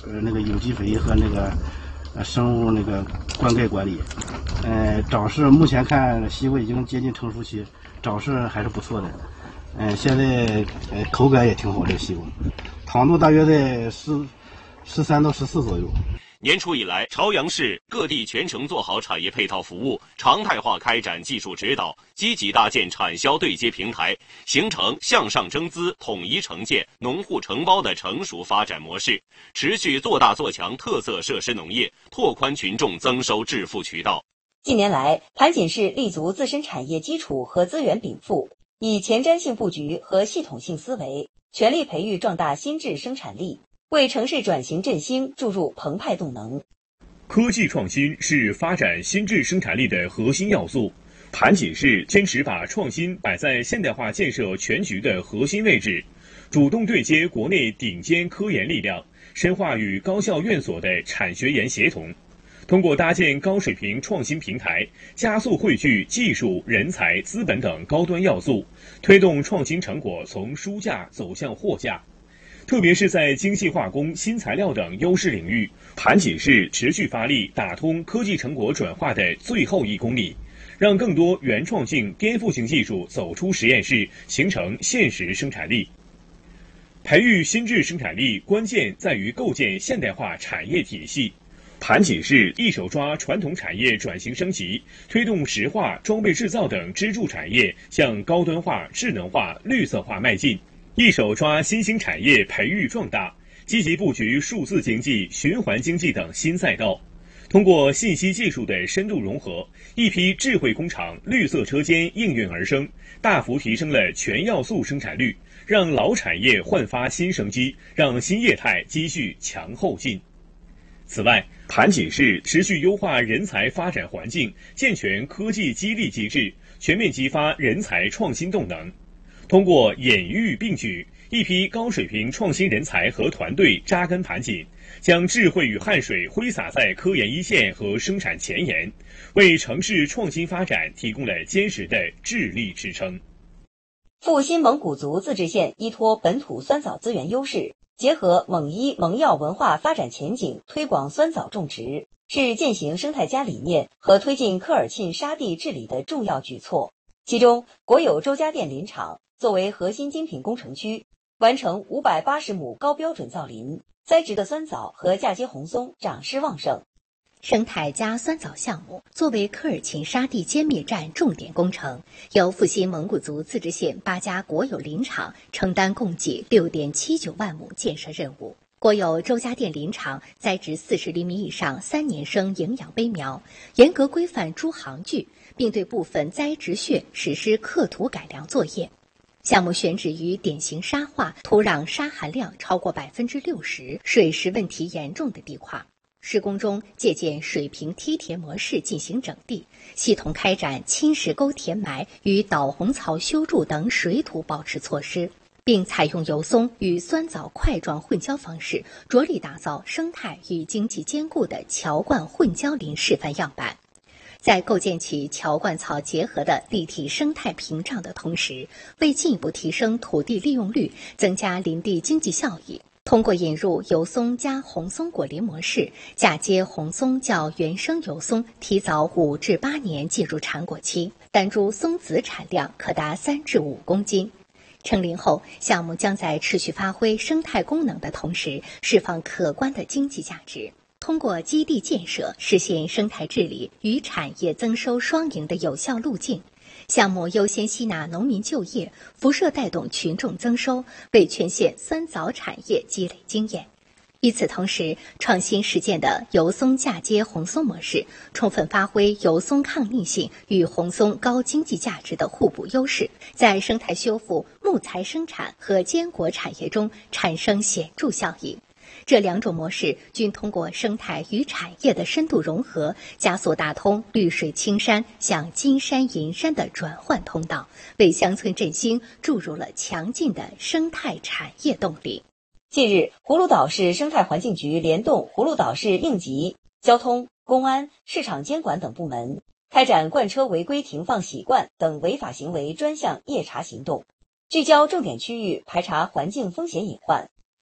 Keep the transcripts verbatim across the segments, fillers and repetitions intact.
呃那个有机肥和那个呃生物那个灌溉管理。呃，长势目前看西瓜已经接近成熟期，长势还是不错的。嗯、呃，现在呃口感也挺好，这个西瓜糖度大约在十十三到十四左右。 年初以来，朝阳市各地全程做好产业配套服务，常态化开展技术指导，积极搭建产销对接平台，形成向上增资、统一承建、农户承包的成熟发展模式，持续做大做强特色设施农业，拓宽群众增收致富渠道。 近年来，盘锦市立足自身产业基础和资源禀赋，以前瞻性布局和系统性思维，全力培育壮大新质生产力，为城市转型振兴注入澎湃动能。 科技创新是发展新质生产力的核心要素。盘锦市坚持把创新摆在现代化建设全局的核心位置，主动对接国内顶尖科研力量，深化与高校院所的产学研协同。通过搭建高水平创新平台，加速汇聚技术、人才、资本等高端要素，推动创新成果从书架走向货架。特别是在精细化工、新材料等优势领域，盘锦市持续发力打通科技成果转化的最后一公里，让更多原创性、颠覆性技术走出实验室，形成现实生产力。培育新质生产力，关键在于构建现代化产业体系。盘锦市一手抓传统产业转型升级，推动石化、装备制造等支柱产业向高端化、智能化、绿色化迈进。一手抓新兴产业培育壮大，积极布局数字经济、循环经济等新赛道。通过信息技术的深度融合，一批智慧工厂、绿色车间应运而生，大幅提升了全要素生产率，让老产业焕发新生机，让新业态积蓄强后劲。此外，盘锦市持续优化人才发展环境，健全科技激励机制，全面激发人才创新动能。通过演育并举，一批高水平创新人才和团队扎根盘锦，将智慧与汗水挥洒在科研一线和生产前沿，为城市创新发展提供了坚实的智力支撑。 阜新蒙古族自治县依托本土酸枣资源优势，结合蒙医蒙药文化发展前景，推广酸枣种植，是践行生态家理念和推进科尔沁沙地治理的重要举措。其中，国有周家店林场作为核心精品工程区，完成五百八十亩高标准造林，栽植的酸枣和嫁接红松长势旺盛。 生态加酸枣项目作为科尔沁沙地歼灭战重点工程，由阜新蒙古族自治县八家国有林场承担共计 六点七九万亩建设任务。国有周家店林场栽植四十厘米以上三年生营养杯苗，严格规范株行距，并对部分栽植穴实施刻土改良作业。项目选址于典型沙化、土壤沙含量超过百分之六十、水蚀问题严重的地块。施工中借鉴水平梯田模式进行整地，系统开展侵蚀沟填埋与导红槽修筑等水土保持措施，并采用油松与酸枣块状混交方式，着力打造生态与经济兼顾的桥灌混交林示范样板。在构建起桥灌草结合的立体生态屏障的同时，为进一步提升土地利用率，增加林地经济效益，通过引入油松加红松果林模式，嫁接红松较原生油松提早五至八年进入产果期，单株松子产量可达三至五公斤。成林后，项目将在持续发挥生态功能的同时，释放可观的经济价值。通过基地建设实现生态治理与产业增收双赢的有效路径。项目优先吸纳农民就业，辐射带动群众增收，为全县酸枣产业积累经验。与此同时，创新实践的油松嫁接红松模式，充分发挥油松抗逆性与红松高经济价值的互补优势，在生态修复、木材生产和坚果产业中产生显著效益。这两种模式均通过生态与产业的深度融合，加速打通绿水青山向金山银山的转换通道，为乡村振兴注入了强劲的生态产业动力。 近日，葫芦岛市生态环境局联动葫芦岛市应急、交通、公安、市场监管等部门，开展罐车违规停放洗罐等违法行为专项夜查行动，聚焦重点区域排查环境风险隐患。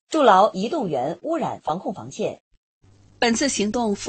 筑牢移动源污染防控防线。 本次行动